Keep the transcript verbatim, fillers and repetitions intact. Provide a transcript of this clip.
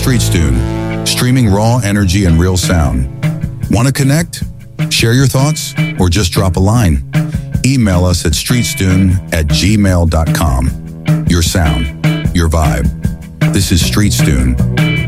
StreetStune, streaming raw energy and real sound. Want to connect? Share your thoughts? Or just drop a line? Email us at streetstune at gmail dot com. Your sound, your vibe. This is StreetStune.